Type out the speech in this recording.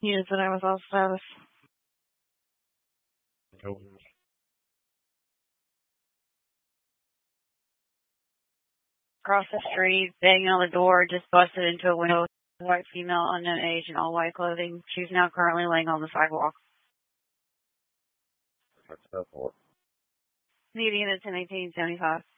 Units that I was off status. Across the street, banging on the door, just busted into a window. White female, unknown age, in all white clothing. She's now currently laying on the sidewalk. What's that for? Need units in 1875.